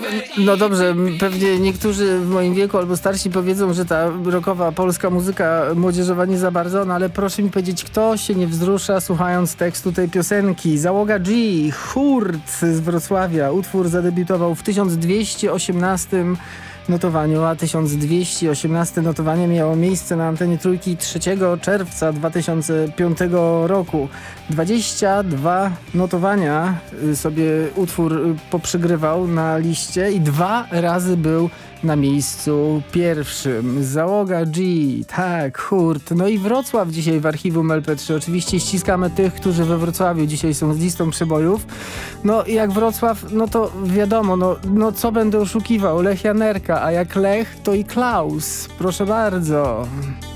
No dobrze, pewnie niektórzy w moim wieku albo starsi powiedzą, że ta rockowa polska muzyka młodzieżowa nie za bardzo, no ale proszę mi powiedzieć, kto się nie wzrusza słuchając tekstu tej piosenki? Załoga G, Hurt z Wrocławia. Utwór zadebiutował w 1218 notowaniu, a 1218 notowanie miało miejsce na antenie Trójki 3 czerwca 2005 roku. 22 notowania sobie utwór poprzygrywał na liście i 2 razy był na miejscu pierwszym. Załoga G, tak, Hurt. No i Wrocław dzisiaj w archiwum LP3. Oczywiście ściskamy tych, którzy we Wrocławiu dzisiaj są z listą przebojów. No i jak Wrocław, no to wiadomo, no co będę oszukiwał? Lech Janerka, a jak Lech, to i Klaus. Proszę bardzo.